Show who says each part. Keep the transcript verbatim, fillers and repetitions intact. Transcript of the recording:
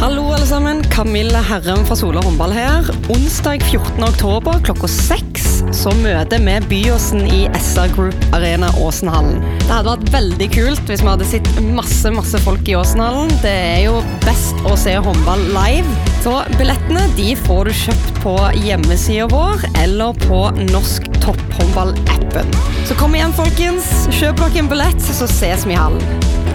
Speaker 1: Hallo alle sammen, Camille Herrem fra Sola Håndball her. Onsdag fjortende oktober klokka seks så møter vi Byåsen i S R Group Arena Åsenhallen. Det hadde vært veldig kult hvis vi hadde sett masse, masse folk i Åsenhallen. Det er jo best å se håndball live. Så billettene de får du kjøpt på hjemmesiden vår eller på Norsk Topphåndball-appen. Så kom igjen folkens, kjøp dere en billett så ses vi i hallen.